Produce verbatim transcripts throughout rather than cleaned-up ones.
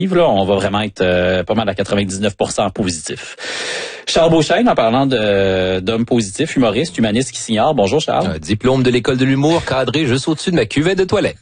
Là, on va vraiment être euh, pas mal à quatre-vingt-dix-neuf pour cent positif. Charles Beauchesne, en parlant de, d'homme positif, humoriste, humaniste qui s'ignore. Bonjour Charles. Un diplôme de l'école de l'humour cadré juste au-dessus de ma cuvette de toilette.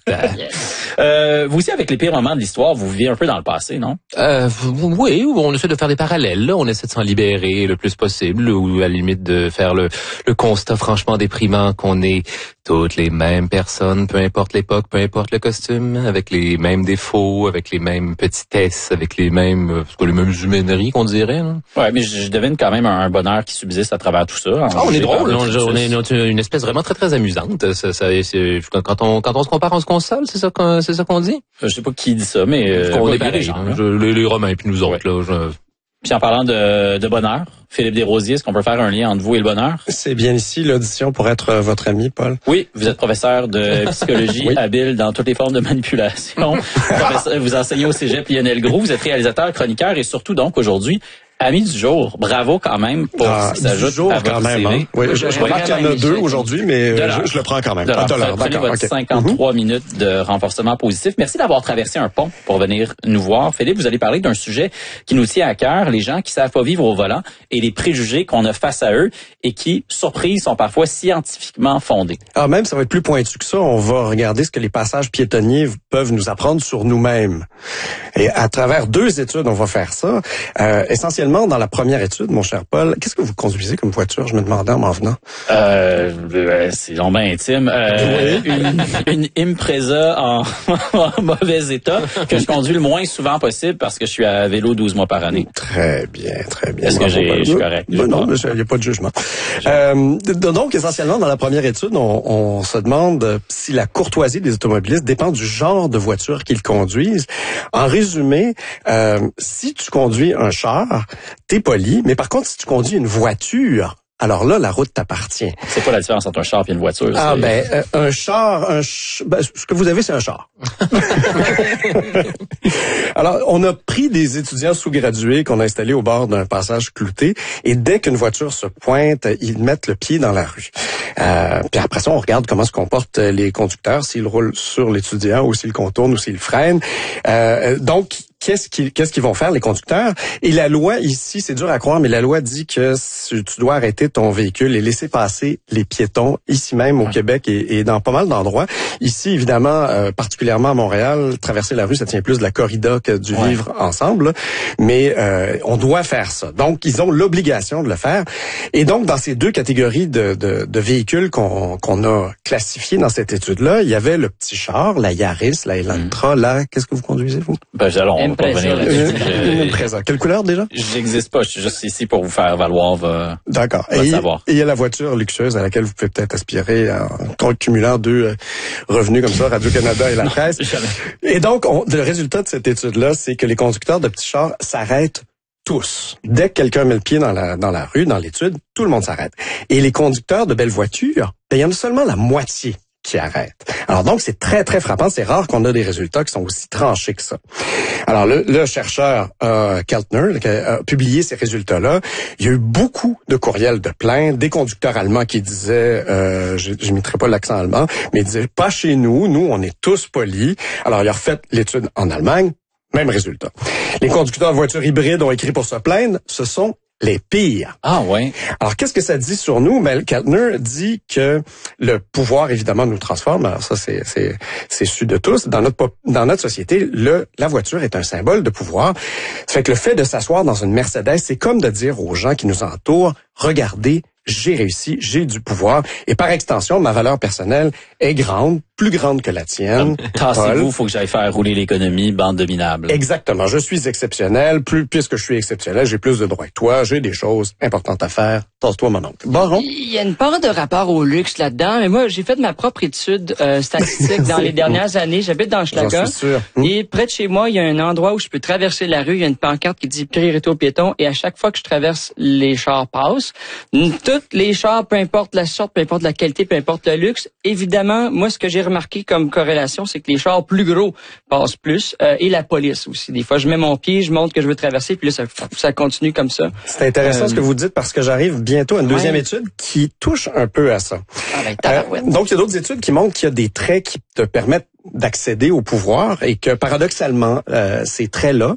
euh, vous aussi, avec les pires moments de l'histoire, vous vivez un peu dans le passé, non? Euh, oui, on essaie de faire des parallèles. Là. On essaie de s'en libérer le plus possible, ou à la limite de faire le, le constat franchement déprimant qu'on est toutes les mêmes personnes, peu importe l'époque, peu importe le costume, avec les mêmes défauts, avec les mêmes petitesses, avec les mêmes, les mêmes humaineries qu'on dirait. Là. Ouais, mais je, je devine quand même un, un bonheur qui subsiste à travers tout ça. Ah, on est drôle, on, on est une espèce vraiment très très amusante. Ça, ça, c'est, quand on quand on se compare, on se console, c'est ça qu'on c'est ça qu'on dit. Je sais pas qui dit ça, mais euh, on est bien les gens, les, les Romains puis nous autres ouais. là. Je... Puis en parlant de, de bonheur, Philippe Desrosiers, est-ce qu'on peut faire un lien entre vous et le bonheur? C'est bien ici l'audition pour être votre ami, Paul. Oui, vous êtes professeur de psychologie, oui. habile dans toutes les formes de manipulation. Vous enseignez au Cégep Lionel Groulx, vous êtes réalisateur, chroniqueur et surtout donc aujourd'hui ami du jour. Bravo quand même pour ah, ce qui s'ajoute jour, à votre quand même, C V. Hein? Oui, je, je remarque qu'il y en a deux aujourd'hui, mais je, je le prends quand même. De l'heure. Ah, de l'heure, Prenez votre okay. cinquante-trois mm-hmm. minutes de renforcement positif. Merci d'avoir traversé un pont pour venir nous voir. Philippe, vous allez parler d'un sujet qui nous tient à cœur, les gens qui savent pas vivre au volant et les préjugés qu'on a face à eux et qui, surprise, sont parfois scientifiquement fondés. Ah, même, ça va être plus pointu que ça. On va regarder ce que les passages piétonniers peuvent nous apprendre sur nous-mêmes. Et à travers deux études, on va faire ça. Euh, essentiellement, dans la première étude, mon cher Paul, qu'est-ce que vous conduisez comme voiture? Je me demandais en m'en venant. Euh, c'est longtemps intime. Euh, oui. Une, une Impreza en, en mauvais état que je conduis le moins souvent possible parce que je suis à vélo douze mois par année. Très bien, très bien. Est-ce que j'ai, je suis correct? Ben non, il n'y a pas de jugement. Euh, donc, essentiellement, dans la première étude, on, on se demande si la courtoisie des automobilistes dépend du genre de voiture qu'ils conduisent. En résumé, euh, si tu conduis un char, t'es poli, mais par contre, si tu conduis une voiture, alors là, la route t'appartient. C'est quoi la différence entre un char et une voiture? Ah c'est... ben, euh, un char, un ch... ben, ce que vous avez, c'est un char. Alors, on a pris des étudiants sous-gradués qu'on a installés au bord d'un passage clouté, et dès qu'une voiture se pointe, ils mettent le pied dans la rue. Euh, puis après ça, on regarde comment se comportent les conducteurs, s'ils roulent sur l'étudiant ou s'ils contournent ou s'ils freinent. Euh, donc, Qu'est-ce qu'ils, qu'est-ce qu'ils vont faire, les conducteurs? Et la loi, ici, c'est dur à croire, mais la loi dit que tu dois arrêter ton véhicule et laisser passer les piétons, ici même au ouais. Québec et, et dans pas mal d'endroits. Ici, évidemment, euh, particulièrement à Montréal, traverser la rue, ça tient plus de la corrida que du ouais. vivre ensemble. Mais euh, on doit faire ça. Donc, ils ont l'obligation de le faire. Et donc, dans ces deux catégories de, de, de véhicules qu'on, qu'on a classifiés dans cette étude-là, il y y avait le petit char, la Yaris, la Elantra, mmh. là, qu'est-ce que vous conduisez, vous? Ben, allons, on va pas revenir là-dessus. Je... Quelle couleur, déjà? J'existe pas, je suis juste ici pour vous faire valoir va, D'accord. va et savoir. Et il y a la voiture luxueuse à laquelle vous pouvez peut-être aspirer en cumulant deux euh, revenus comme ça, Radio-Canada et la presse. Et donc, on, le résultat de cette étude-là, c'est que les conducteurs de petits chars s'arrêtent tous. Dès que quelqu'un met le pied dans la, dans la rue, dans l'étude, tout le monde s'arrête. Et les conducteurs de belles voitures, ben, il y en a seulement la moitié qui arrête. Alors donc, c'est très, très frappant. C'est rare qu'on ait des résultats qui sont aussi tranchés que ça. Alors, le, le chercheur euh, Keltner qui a publié ces résultats-là. Il y a eu beaucoup de courriels de plainte, des conducteurs allemands qui disaient, euh, je ne mettrai pas l'accent allemand, mais ils disaient, pas chez nous, nous, on est tous polis. Alors, il a refait l'étude en Allemagne, même résultat. Les conducteurs de voitures hybrides ont écrit pour se plaindre, ce sont les pires. Ah ouais. Alors, qu'est-ce que ça dit sur nous? Ben, Keltner dit que le pouvoir, évidemment, nous transforme. Alors ça, c'est, c'est, c'est su de tous. Dans notre, dans notre société, le, la voiture est un symbole de pouvoir. Ça fait que le fait de s'asseoir dans une Mercedes, c'est comme de dire aux gens qui nous entourent, regardez, j'ai réussi, j'ai du pouvoir. Et par extension, ma valeur personnelle est grande, plus grande que la tienne. Tassez-vous, faut que j'aille faire rouler l'économie, bande de minables. Exactement. Je suis exceptionnel. Plus, puisque je suis exceptionnel, j'ai plus de droits que toi. J'ai des choses importantes à faire. Tasse-toi, mon oncle. Baron? Il y a une part de rapport au luxe là-dedans. Mais moi, j'ai fait ma propre étude euh, statistique dans les dernières années. J'habite dans Schlager. J'en suis sûr. Hum. Et près de chez moi, il y a un endroit où je peux traverser la rue. Il y a une pancarte qui dit priorité aux piétons. Et à chaque fois que je traverse, les chars passent. Toutes les chars, peu importe la sorte, peu importe la qualité, peu importe le luxe. Évidemment, moi, ce que j'ai remarqué comme corrélation, c'est que les chars plus gros passent plus. Euh, et la police aussi. Des fois, je mets mon pied, je montre que je veux traverser, puis là, ça, ça continue comme ça. C'est intéressant euh, ce que vous dites parce que j'arrive bientôt à une deuxième ouais. étude qui touche un peu à ça. Ah ben, tabarouette. Euh, donc, il y a d'autres études qui montrent qu'il y a des traits qui te permettent d'accéder au pouvoir et que paradoxalement, euh, ces traits-là